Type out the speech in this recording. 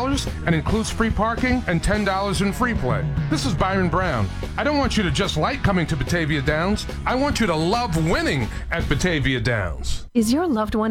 $100 and includes free parking and $10 in free play. This is Byron Brown. I don't want you to just like coming to Batavia Downs. I want you to love winning at Batavia Downs. Is your loved one